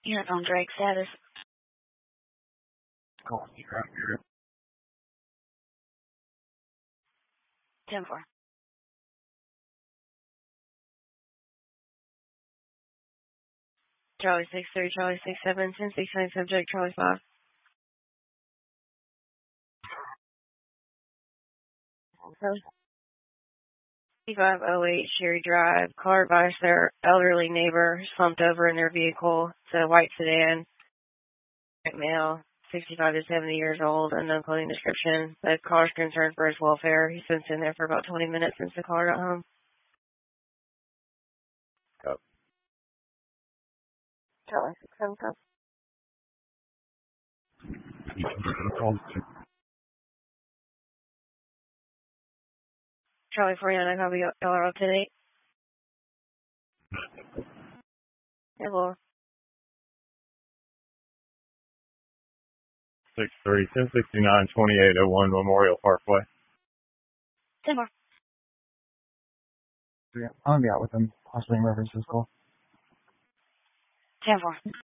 Unit on Drake status. Call you right here. 10-4. Charlie 6-3, Charlie 6-7, 10-6, subject Charlie 5. 5508 Sherry Drive. Car advised their elderly neighbor slumped over in their vehicle. It's a white sedan. Male, 65 to 70 years old, unknown clothing description. The car's concerned for his welfare. He's been sitting there for about 20 minutes since the car got home. Yep. Charlie 6-7. Charlie 49, copy. Y'all are up to date. Hello. 6-3, 1069, 2801 Memorial Parkway. 10-4. Yeah, I'm gonna be out with them, possibly in reference to this call. 10-4.